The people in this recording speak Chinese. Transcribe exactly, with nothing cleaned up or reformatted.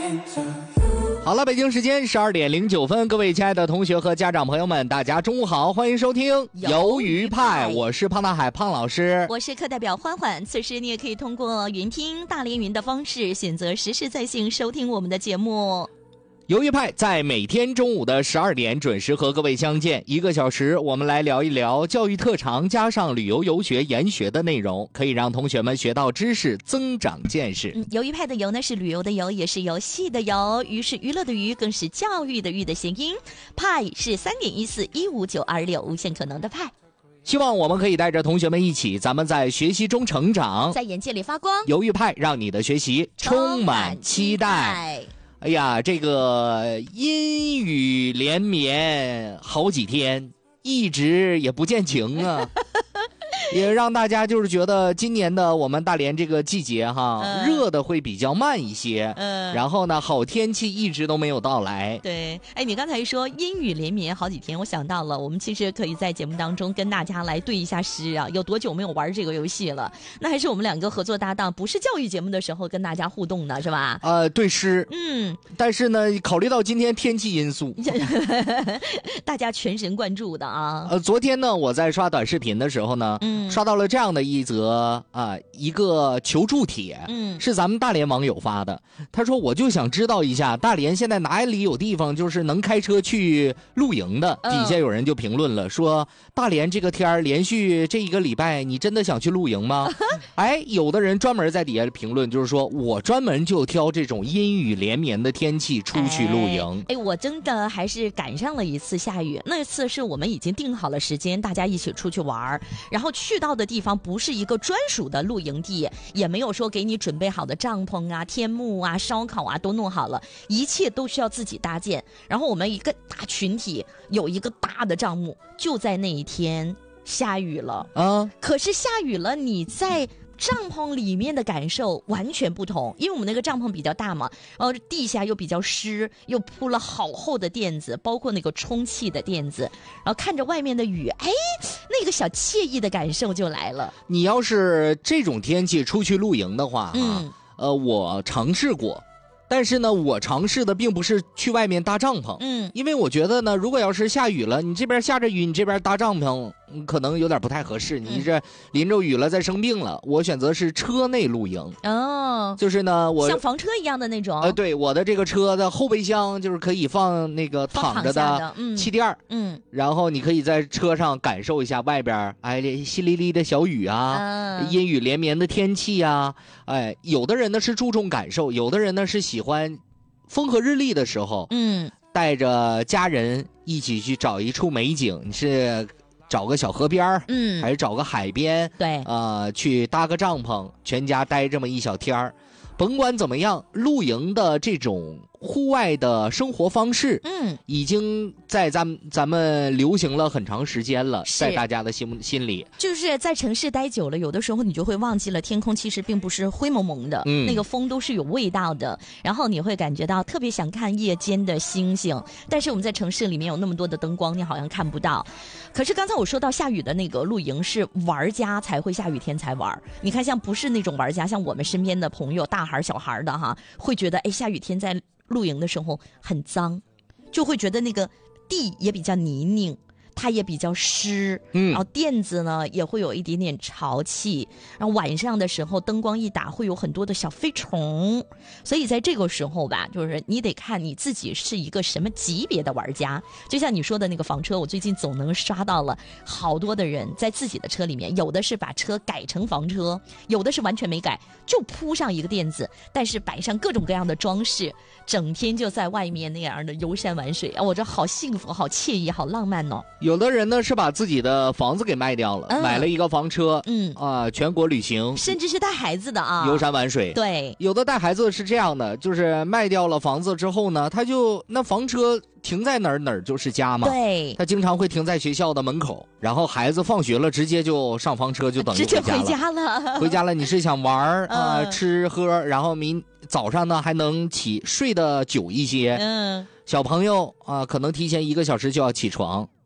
好了，北京时间十二点零九分，各位亲爱的同学和家长朋友们，大家中午好，欢迎收听鱿鱼派，我是胖大海胖老师， 我是课代表欢欢。此时你也可以通过云听大连云的方式，选择实时在线收听我们的节目。 鱿鱼派在每天中午的十二点准时和各位相见，一个小时，我们来聊一聊教育特长加上旅游游学研学的内容，可以让同学们学到知识，增长见识。 嗯，鱿鱼派的鱿呢是旅游的游，也是游戏的游，鱼是娱乐的鱼，更是教育的育的谐音。派是三点一四一五九二六，无限可能的派。 希望我们可以带着同学们一起，咱们在学习中成长， 在眼界里发光。 鱿鱼派让你的学习充满期待。哎呀，这个阴雨连绵好几天，一直也不见晴啊。也让大家就是觉得今年的我们大连这个季节哈，嗯、热的会比较慢一些，嗯，然后呢，好天气一直都没有到来。 对，哎，你刚才说阴雨连绵好几天，我想到了，我们其实可以在节目当中跟大家来对一下诗啊，有多久没有玩这个游戏了？那还是我们两个合作搭档，不是教育节目的时候跟大家互动的是吧？ 呃，对诗， 嗯， 但是呢，考虑到今天天气因素， 大家全神贯注的啊。 呃，昨天呢，我在刷短视频的时候呢，嗯。刷到了这样的一则啊，一个求助帖，嗯，是咱们大连网友发的。他说：“我就想知道一下，大连现在哪里有地方就是能开车去露营的？”嗯、底下有人就评论了，说：“大连这个天儿，连续这一个礼拜，你真的想去露营吗？”哎，有的人专门在底下评论，就是说我专门就挑这种阴雨连绵的天气出去露营。 哎，哎我真的还是赶上了一次下雨，那次是我们已经定好了时间，大家一起出去玩，然后去到的地方不是一个专属的露营地，也没有说给你准备好的帐篷啊、天幕啊、烧烤啊都弄好了，一切都需要自己搭建。然后我们一个大群体有一个大的帐幕，就在那一天下雨了啊！可是下雨了，你在帐篷里面的感受完全不同，因为我们那个帐篷比较大嘛，然后地下又比较湿，又铺了好厚的垫子，包括那个充气的垫子，然后看着外面的雨，哎，那个小惬意的感受就来了。 你要是这种天气出去露营的话，嗯，呃，我尝试过。但是呢，我尝试的并不是去外面搭帐篷，嗯，因为我觉得呢，如果要是下雨了，你这边下着雨，你这边搭帐篷，可能有点不太合适。你这淋着雨了再生病了，我选择是车内露营。哦，就是呢，我像房车一样的那种。 呃，对，我的这个车的后备箱就是可以放那个躺着的气垫，嗯，然后你可以在车上感受一下外边，哎，淅沥沥的小雨啊，嗯、阴雨连绵的天气啊，哎，有的人呢是注重感受，有的人呢是喜。喜欢风和日丽的时候，嗯，带着家人一起去找一处美景，你是找个小河边，嗯，还是找个海边， 对， 啊、呃，去搭个帐篷，全家待这么一小天儿。甭管怎么样，露营的这种户外的生活方式，嗯，已经在咱们咱们流行了很长时间了，在大家的心心里， 就是在城市待久了，有的时候你就会忘记了天空其实并不是灰蒙蒙的，嗯，那个风都是有味道的，然后你会感觉到特别想看夜间的星星，但是我们在城市里面有那么多的灯光，你好像看不到。可是刚才我说到下雨的那个露营是玩家才会下雨天才玩，你看像不是那种玩家，像我们身边的朋友大孩小孩的哈，会觉得哎下雨天在露营的时候很脏，就会觉得那个地也比较泥泞，它也比较湿，嗯，然后垫子呢也会有一点点潮气，然后晚上的时候灯光一打会有很多的小飞虫，所以在这个时候吧，就是你得看你自己是一个什么级别的玩家。就像你说的那个房车，我最近总能刷到了好多的人在自己的车里面，有的是把车改成房车，有的是完全没改，就铺上一个垫子，但是摆上各种各样的装饰，整天就在外面那样的游山玩水，我这好幸福好惬意好浪漫哦。 有的人呢是把自己的房子给卖掉了，嗯、买了一个房车，嗯啊、呃，全国旅行， 甚至是带孩子的啊， 游山玩水。 对， 有的带孩子是这样的，就是卖掉了房子之后呢，他就那房车停在哪儿哪儿就是家嘛。 对， 他经常会停在学校的门口，然后孩子放学了直接就上房车就等于回家了。直接回家了， 回家了，你是想玩啊、呃嗯、吃喝，然后明早上呢还能起睡得久一些。嗯。小朋友啊、呃，可能提前一个小时就要起床，